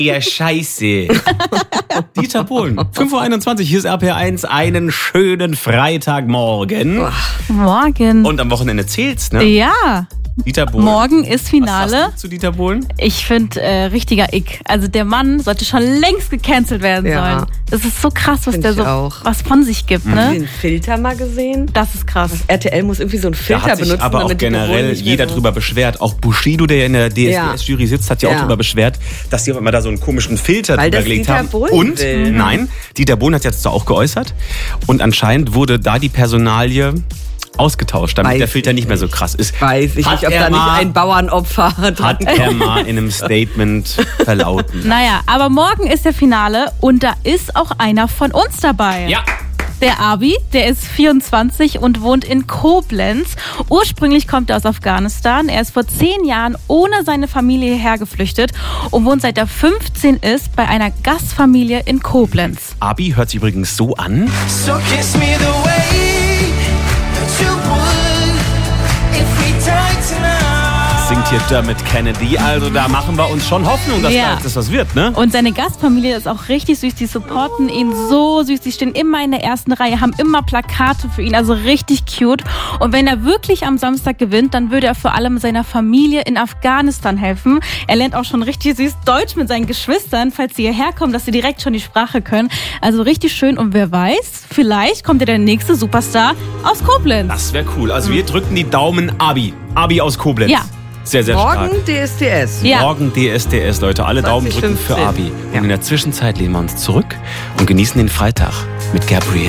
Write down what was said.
Ja, scheiße. Dieter Bohlen, 5.21 Uhr, hier ist RPR1, einen schönen Freitagmorgen. Morgen. Und am Wochenende zählt's, ne? Ja. Dieter Bohlen. Morgen ist Was Finale. sagst du zu Dieter Bohlen? Ich finde, richtiger Ick. Also der Mann sollte schon längst gecancelt werden Ja. sollen. Das ist so krass, was Find der ich so auch. was von sich gibt, Hast du ne? den Filter mal gesehen? Das ist krass. RTL muss irgendwie so einen Da Filter hat sich benutzen, aber auch damit Dieter Bohlen generell nicht mehr jeder so- drüber beschwert. Auch Bushido, der ja in der DSDS-Jury sitzt, hat sich auch Ja. drüber beschwert, dass die auch immer da so einen komischen Filter Weil drüber das gelegt Dieter haben. Bohlen Und, will. nein, Dieter Bohlen hat jetzt auch geäußert. Und anscheinend wurde da die Personalie ausgetauscht, damit Weiß der Filter ich nicht mehr so nicht. krass ist. Weiß ich Hat nicht, ob er da nicht mal- ein Bauernopfer dran Hat er mal in einem Statement verlauten. Naja, aber morgen ist der Finale und da ist auch einer von uns dabei. Ja. Der Abi, der ist 24 und wohnt in Koblenz. Ursprünglich kommt er aus Afghanistan. Er ist vor 10 Jahren ohne seine Familie hierher geflüchtet und wohnt seit er 15 ist bei einer Gastfamilie in Koblenz. Abi hört sich übrigens so an. So kiss me the way that you would if we died tonight. Singt hier Dermot Kennedy. Also da machen wir uns schon Hoffnung, dass Ja. das was wird, ne? Und seine Gastfamilie ist auch richtig süß. Die supporten ihn so süß. Die stehen immer in der ersten Reihe, haben immer Plakate für ihn. Also richtig cute. Und wenn er wirklich am Samstag gewinnt, dann würde er vor allem seiner Familie in Afghanistan helfen. Er lernt auch schon richtig süß Deutsch mit seinen Geschwistern, falls sie hierher kommen, dass sie direkt schon die Sprache können. Also richtig schön. Und wer weiß, vielleicht kommt ja der nächste Superstar aus Koblenz. Das wäre cool. Also wir drücken die Daumen Abi. Abi aus Koblenz. Ja. Sehr, sehr stark. Morgen DSDS. Ja. Morgen DSDS, Leute. Alle Daumen drücken für 2015. Abi. Und Ja. in der Zwischenzeit lehnen wir uns zurück und genießen den Freitag mit Gabrielle.